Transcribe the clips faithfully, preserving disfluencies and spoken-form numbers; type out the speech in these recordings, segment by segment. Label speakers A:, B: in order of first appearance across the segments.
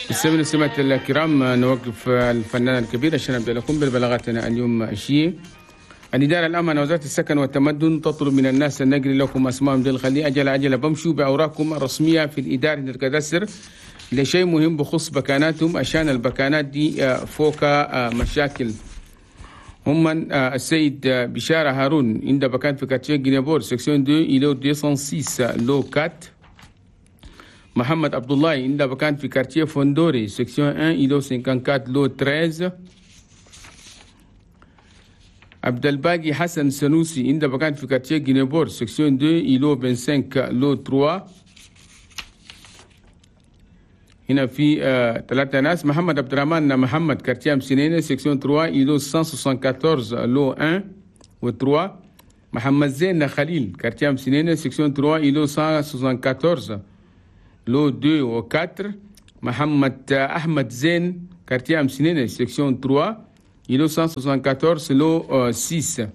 A: السمع سمعة الكرام، نوقف الفنان الكبير عشان نبدأ لكم ببلاغاتنا اليوم الشيء. الإدارة الأمن وزارة السكن والتمدن تطلب من الناس أن نقل لكم أسمائهم دي الخلية أجل أجل بمشوا بأوراقكم الرسمية في الإدارة الكداسر لشيء مهم بخصوص بكاناتهم عشان البكانات دي فوق مشاكل. هم السيد بشارة هارون عند بكان في كاتشي جينيبور سكسيون دو إلو مئتين وستة لو كات. محمد عبد الله عند بكان في كارتيه فوندوري سكسيون واحد إلو أربعة وخمسين لو ثلاثة عشر. عبد الباقي حسن سنوسي عند بكان في كارتيه جينيبور سكسيون اثنين إلو خمسة وعشرين لو ثلاثة. هنا في آه ثلاثة ناس. محمد عبد الرحمن محمد كارتيه مسنينة سكسيون ثلاثة إلو مئتين وأربعة عشر لو واحد و ثلاثة. محمد زين خليل كارتيه مسنينة سكسيون ثلاثة إلو مئتين وأربعة عشر لو اثنين و أربعة. محمد أحمد زين كارتيه مسنينة سكسيون ثلاثة إلو مئتين وأربعة عشر لو ستة.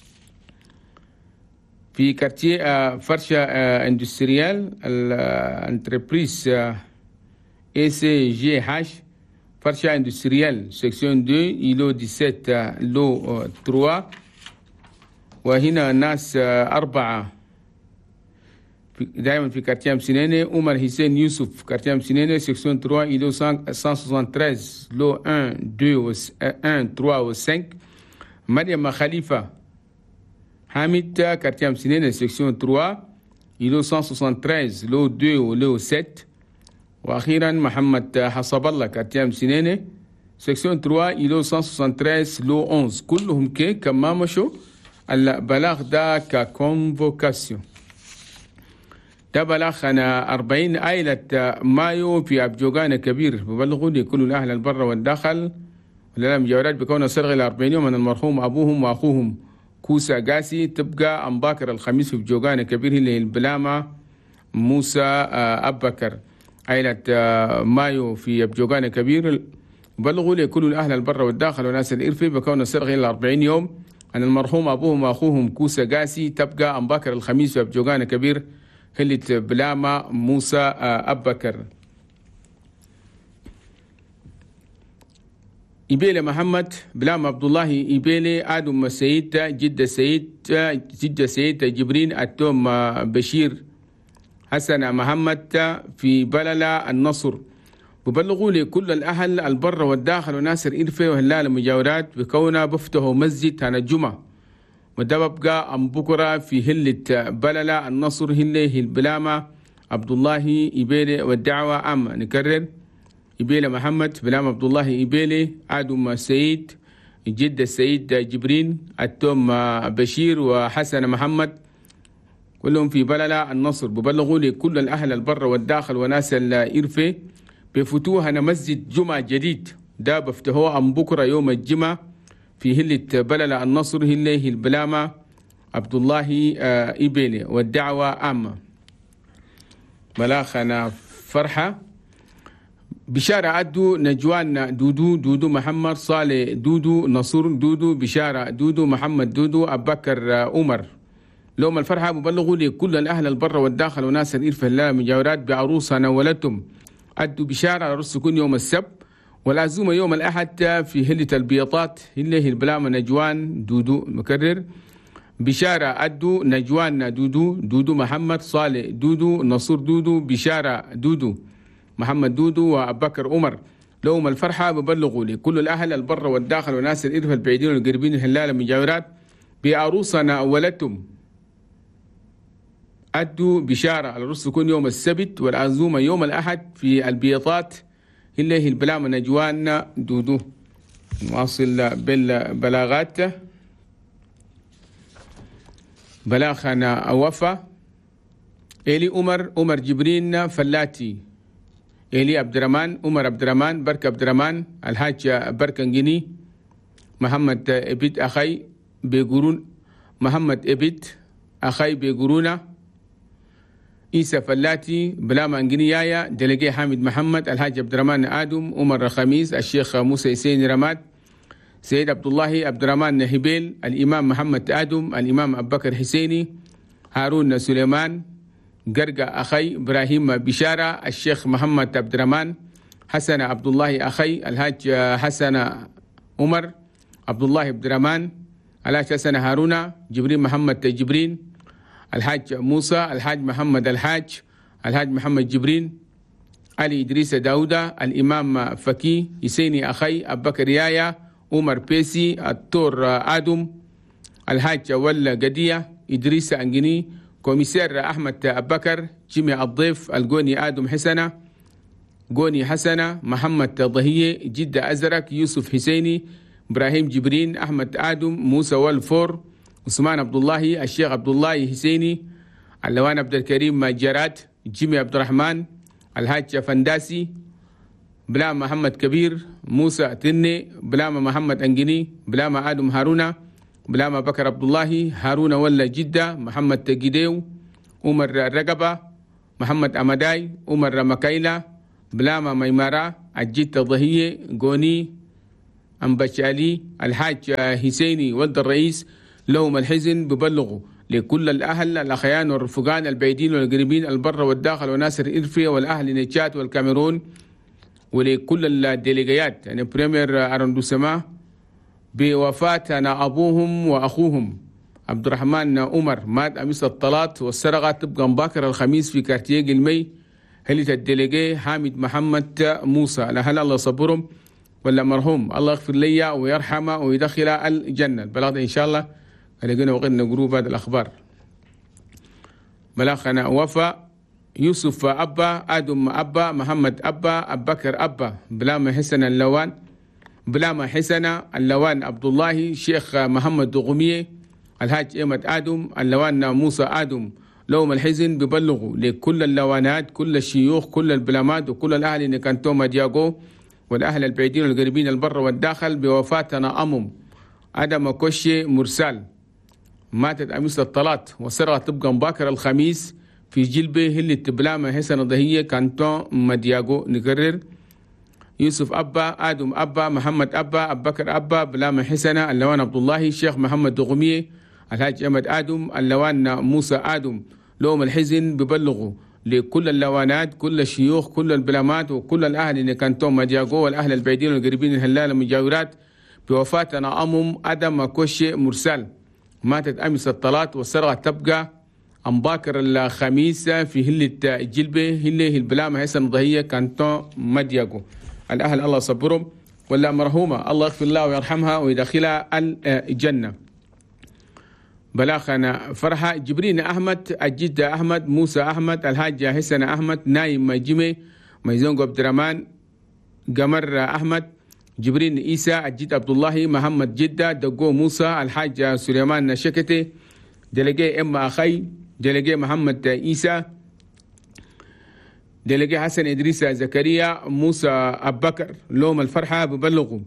A: في كارتيه آه فرشة آه اندستريال الانتربريز آه اي سي جي هاش فرشة اندستريال سكسيون اثنين إلو سبعة عشر لو ثلاثة. وهنا ناس أربعة دائما في كارتيه مسنينة. عمر حسين يوسف كارتيه مسنينة سكسيون ثلاثة إلو مئتين وثلاثة عشر لو واحد اثنين ثلاثة و خمسة. مريم خليفة حامد كارتيه مسنينة سكسيون ثلاثة إلو مئتين وثلاثة عشر لو اثنين ولو ستة. واخيرا محمد حسب الله كارتيه مسنينة سكسيون ثلاثة إلو مئتين وثلاثة عشر لو واحد عشر. كلهم كي كما مشوا البلاغ ده ككونفوكاسيون. ده بلاغ أنا أربعين عائلة مايو في أبجوغان كبير ببلغوا لكل الأهل البر والداخل والعالم جوارات بكون سرغ إلى أربعين يوم من المرحوم أبوهم وأخوهم كوسا قاسي تبقى أمباكر الخميس في بجوغان كبير اللي البلامة موسى أبكر. عائلة مايو في أبجوغان كبير بلغوا لكل الأهل البر والداخل وناس الإرفي بكون سرغ إلى أربعين يوم أن المرحوم أبوهم وأخوهم كوسا قاسي تبقى أمباكر الخميس في أبجوغان كبير هلة بلامة موسى أبكر. إبيلي محمد بلامة عبد الله إبيلي آدم سيد جدة سيد جدة سيد جبرين التوم بشير حسن محمد في بللة النصر. ببلغوا لكل الأهل البر والداخل وناس الإرفة وهلال المجاورات بكونها بفتحوا مسجد هنا الجمعة وده ببقى أم بكرة في هلة بللة النصر هلة البلامة عبد الله إبيلي والدعوة عامة. نكرر إبيلي محمد بلامة عبد الله إبيلي آدم سيد جدة سيد جبرين التوم بشير وحسن محمد كلهم في بللة النصر. ببلغوا لكل الأهل البر والداخل وناس الإرفة بفتوها مسجد جمعة جديد ده بفتحوه أم بكرة يوم الجمعة في هلة بللة النصر هلة البلامة عبد الله إبيلي والدعوة عامة. بلاخنا فرحة بشارة عدو نجوان دودو دودو محمد صالح دودو نصر دودو بشارة دودو محمد دودو أبكر عمر. لهم الفرحة مبلغوا لكل الأهل البر والداخل وناس الإرفة الله مجاورات بعروسها نولتهم عدو بشارة على رأس كل يوم السبت والعزومة يوم الأحد في هلة البياطات هلة البلامة نجوان دودو. مكرر بشارة عدو نجوان دودو دودو محمد صالح دودو نصر دودو بشارة دودو محمد دودو وأبكر عمر. لهم الفرحة ببلغوا لكل الأهل البر والداخل وناس الإرفة البعيدين والقريبين الهلال المجاورات بعروسنا أولتهم عدو بشارة على رأس كل يوم السبت والعزومة يوم الأحد في البياطات هلة البلامة نجوان دودو. نواصل بالبلاغات. بلاغنا وفا إلي عمر عمر جبرين فلاتي إلي عبد الرحمن عمر عبد الرحمن برك عبد الرحمن الحاج بركنجني محمد إبيت أخي بيقولون محمد إبيت أخي بيقولونا إيسا فلاتي بلامة أنجنيايا دلقي حامد محمد الحاج عبد الرحمن آدم عمر الخميس الشيخ موسى حسين رماد سيد عبد الله عبد الرحمن هبيل الإمام محمد آدم الإمام أبو بكر حسيني هارون سليمان قرقة أخي إبراهيم بشارة الشيخ محمد عبد الرحمن حسن عبد الله أخي الحاج حسن عمر عبد الله عبد الرحمن الحاج حسن هارون جبرين محمد جبرين الحاج موسى الحاج محمد الحاج الحاج محمد جبرين علي إدريس داودة الإمام فكي يسيني أخي أبو بكر يايا عمر بيسي التور آدم الحاج ولا قدية إدريس أنجني كوميسير أحمد أبو بكر جيمي الضيف الجوني آدم حسنة جوني حسنة محمد ضهية جدة أزرق يوسف حسيني إبراهيم جبرين أحمد آدم موسى والفور عثمان عبد الله الشيخ عبد الله حسيني اللوان عبد الكريم جراد جيمي عبد الرحمن الحاج فنداسي بلام محمد كبير موسى تني بلام محمد أنجني بلام آدم هارون بلام بكر عبد الله هارون ولا جدة محمد تجديو عمر رقبة محمد أمداي عمر مكايلة بلام ميمارة الجدة ضهية جوني أمبشالي الحاج حسيني ولد الرئيس لهم الحزن ببلغوا لكل الأهل الأخيان والرفقان البعيدين والقريبين البر والداخل وناصر إرفيا والأهل نيتشات والكاميرون ولكل الديليجيات يعني بريمير أرندوسما بوفاة أنا أبوهم وأخوهم عبد الرحمن عمر مات أمس الطلات والسرقة تبقى مباكر الخميس في كارتيه قلمي هلة الديليجي حامد محمد موسى الأهل الله صبرهم ولا مرحوم الله يغفر لي ويرحمه ويدخل الجنة البلاغ إن شاء الله لقينا وقتنا جروب هذا الأخبار بلاغنا وفا يوسف أبا آدم أبا محمد أبا أبو بكر أبا بلام حسن اللوان بلام حسن اللوان عبد الله شيخ محمد دغمية الحاج أحمد آدم اللوان موسى آدم لهم الحزن ببلغوا لكل اللوانات كل الشيوخ كل البلامات وكل الأهل اللي كانتوا مدياغو والأهل البعيدين والقريبين البر والداخل بوفاتنا أمم آدم كوشي مرسال ماتت أمس الطلات وسرقة تبقى مباكر الخميس في جلبة هلة بلامة حسن ضهية كانتون مدياغو. نكرر يوسف أبا آدم أبا محمد أبا أبو بكر أبا بلامة حسنة اللوان عبد الله الشيخ محمد دغمية الحاج أحمد آدم اللوان موسى آدم لهم الحزن ببلغوا لكل اللوانات كل الشيوخ كل البلامات وكل الأهل اللي كانتون مدياغو والأهل البعيدين والقريبين الهلال المجاورات بوفاتنا أمم آدم كوشي مرسال ماتت أمس الطلات والسرقة تبقى أمباكر الخميس في هلة جلبة هلة البلامة حسن ضهية كانتون مدياغو. الأهل الله صبرهم ولا مرحومة الله يغفر الله ويرحمها ويدخلها الجنة. بلاخنا فرحة جبرين أحمد الجدة أحمد موسى أحمد الحاجة حسن أحمد نايم جيمي ميزونغو عبد الرحمن قمر أحمد جبرين إيسى الجد عبد الله محمد جدة دقو موسى الحاج سليمان شكتي دلقي إما أخي دلقي محمد إيسى دلقي حسن إدريس زكريا موسى أبو بكر لوم الفرحة ببلغوا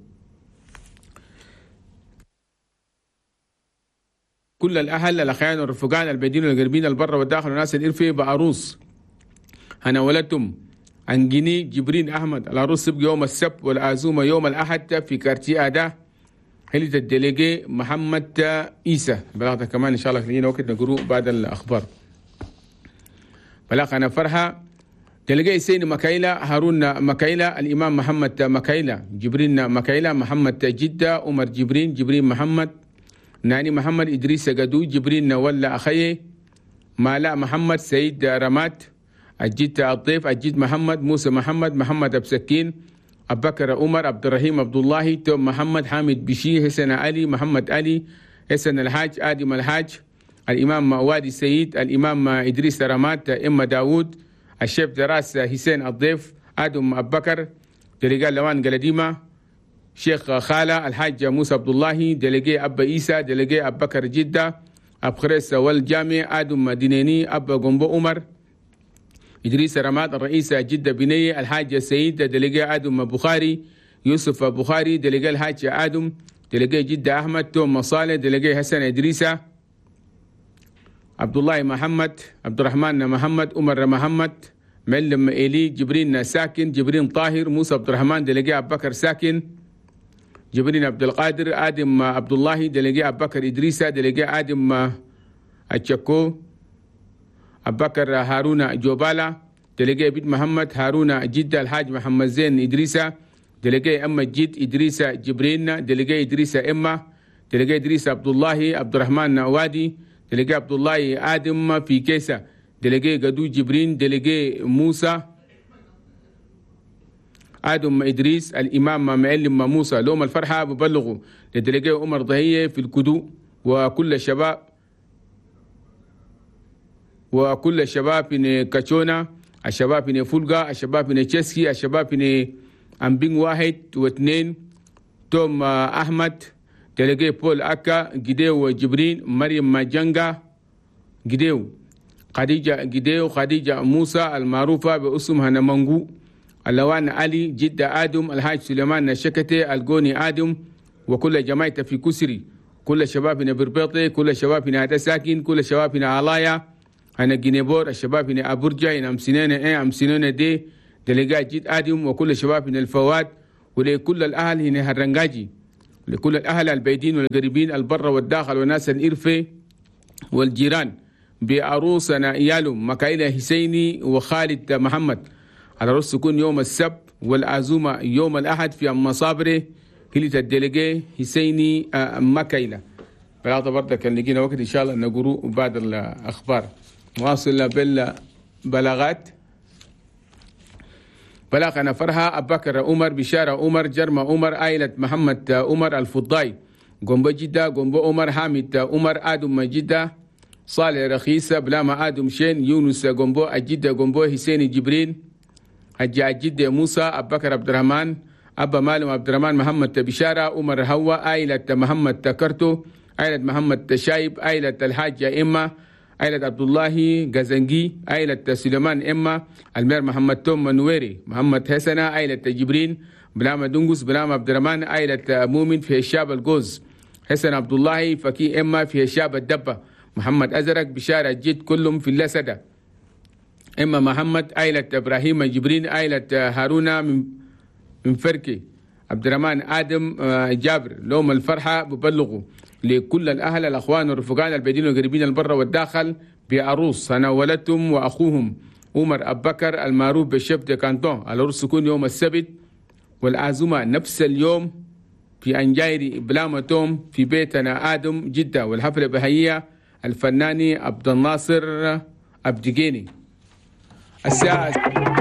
A: كل الأهل الأخيان والرفقان البعيدين والقريبين البر والداخل وناس الإرفي بعروس أنا ولدتم أنجني جبرين أحمد العروس تبقى يوم السبت والعزومة يوم الأحد في كارتيه أدا هلة الدليجي محمد إيسى. بلاغتها كمان إن شاء الله خلينا وقت نقرأ بعد الأخبار. بلاغ أنا فرحة دليجي سين مكايلة هارون مكايلة الإمام محمد مكايلة جبرين مكايلة محمد جدة عمر جبرين جبرين محمد ناني محمد إدريس قدو جبرين ولا أخيه مالا محمد سيد رمات الجد الضيف الجد محمد موسى محمد محمد أبو سكين أبو بكر عمر عبد الرحيم عبد الله توم محمد حامد بشير حسن علي محمد علي حسن الحاج آدم الحاج الإمام وادي سيد الإمام إدريس رمات إما داود الشيخ دراس حسين الضيف آدم أبو بكر دلقاء لوان قلديمة شيخ خالة الحاج موسى عبد الله دلقاء أبا إيسى دلقاء أبو بكر جدة أبو خريس والجامع آدم دينيني أبا قنبو عمر إدريس رماد الرئيس جدة بنية الحاج سيد دلقاء آدم بخاري يوسف بخاري دلقاء الحاج آدم دلقاء جدة أحمد توم مصالح دلقاء حسن إدريسة عبد الله محمد عبد الرحمن محمد عمر محمد معلم إيلي جبرين ساكن جبرين طاهر موسى عبد الرحمن دلقاء أبو بكر ساكن جبرين عبد القادر آدم عبد الله دلقاء أبو بكر إدريسة دلقاء آدم الشكو أبو بكر هارون جوبالا délégué بيت محمد هارون جدة الحاج محمد زين إدريسة، délégué أما جد إدريسة جبرين، délégué إدريسة إما، délégué إدريسة عبد الله عبد الرحمن وادي، délégué عبد الله آدم في كيسة، délégué قدو جبرين، délégué موسى آدم إدريس، الإمام معلم موسى لوم الفرحة ببلغوا لديليجي عمر ضهية في الكدو، وكل الشباب وكل الشباب في كاتشونا، الشباب في فولغا، الشباب في تشيسكي، الشباب في أمبين واحد واثنين، توم أحمد، ديليجي بول أكا، جديو جبرين، مريم ماجنجا جديو، خديجة جديو، خديجة موسى المعروفة باسمها نمانجو، اللوان علي، جدة آدم، الحاج سليمان الشكتي، القوني آدم، وكل جماعة في كسري، كل شبابنا بربيطي، كل شبابنا هذا ساكن، كل شبابنا علايا، أنا جينيبور، الشبابنا أبرجا، إن أمسنين إيه أمسنين دي، دلقاء جد آدم، وكل شبابنا الفوات، ولكل الأهل هنا هرنجاجي، لكل الأهل البعيدين والقريبين البر والداخل والناس الإرفي والجيران بعروسنا إيالهم مكايلة حسيني وخالد محمد على رأس سكون يوم السبت، والعزومة يوم الأحد في المصابرة كلية الديليجي حسيني مكايلة. فلا برضه كان لقينا وقت إن شاء الله نقرأ بعض الأخبار. واصل بالبلاغات. بلاغنا فرحة أبو بكر عمر، بشارة عمر، جرمة عمر، عائلة محمد عمر الفضاي، قنبو جدة، قنبو عمر، حامد عمر، آدم جدة، صالح رخيصة، بلامة آدم شين، يونس قنبو الجدة، قنبو حسين جبرين، حجاج جدة موسى، أبو بكر عبد الرحمن، أبا مالم عبد الرحمن، محمد بشارة، عمر هوا، عائلة محمد تكرتو، عائلة محمد تشايب، عائلة الحاجة إما، عائلة عبد الله غزنجي، عائلة سليمان إما، المير محمد توم منويري، محمد حسنة، عائلة جبرين، بلام دنقس، بلام عبد الرحمن، عائلة مؤمن في الشاب الجوز، حسن عبد الله فكي إما في الشاب الدبة، محمد أزرق، بشارة جد كلهم في اللسدة، إما محمد، عائلة إبراهيم جبرين، عائلة هارون من من فركي، عبد الرحمن آدم جابر، لوم الفرحة ببلغوا لكل الأهل الأخوان والرفقان البعيدين والقريبين البر والداخل بعروس أنا ولدتم وأخوهم عمر أبو بكر المعروف بالشيف دي كانتون، على رأس سكون يوم السبت، والعزومة نفس اليوم في أنجايري بلامتهم في بيتنا آدم جدة، والحفلة بهية الفناني عبد الناصر أبديجيني الساعة.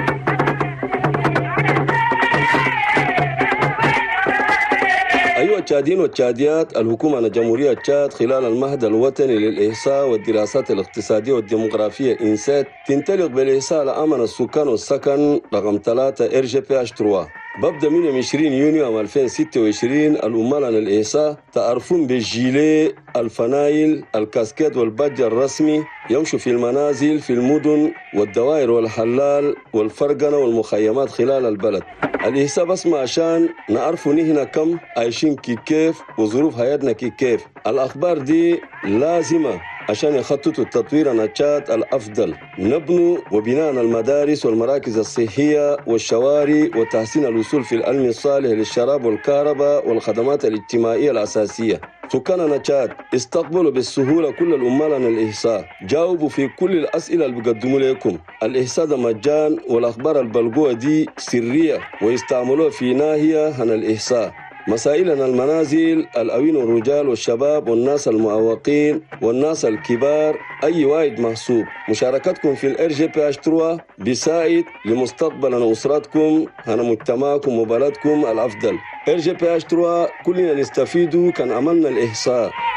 B: أيها التشاديين والتشاديات، الحكومة الجمهورية تشاد خلال المهد الوطني للإحصاء والدراسات الاقتصادية والديموغرافية إنسات تنطلق بالإحصاء لأمن السكان والسكن رقم ثلاثة إر جي بي إتش ثلاثة. ببدأ من عشرين يونيو عام ألفين وستة وعشرين الأمال عن الإحصاء تعرفون بالجيلي، الفنايل، الكاسكيد والباج الرسمي، يمشوا في المنازل في المدن والدوائر والحلال والفرقنة والمخيمات خلال البلد. الإحصاء بس ما عشان نعرفوا نحن كم عايشين كي كيف وظروف حياتنا كي كيف. الأخبار دي لازمة عشان يخططوا التطوير النشاط الأفضل، نبنوا وبناء المدارس والمراكز الصحية والشوارع وتحسين الوصول في العلم الصالح للشراب والكهرباء والخدمات الاجتماعية الأساسية. سكان نشاط استقبلوا بالسهولة كل الأمال عن الإحصاء، جاوبوا في كل الأسئلة اللي بيقدموا لكم. الإحصاء ده مجان، والأخبار البلغوة دي سرية ويستعملوها في ناحية عن الإحصاء. مسائلنا المنازل، الأوين والرجال والشباب والناس المعوقين والناس الكبار، أي واحد محسوب. مشاركتكم في الإر جي بي إتش ثلاثة بيساعد لمستقبل أسرتكم هنا مجتمعكم وبلدكم الأفضل. إر جي بي إتش ثلاثة كلنا نستفيدوا كان عملنا الإحصاء.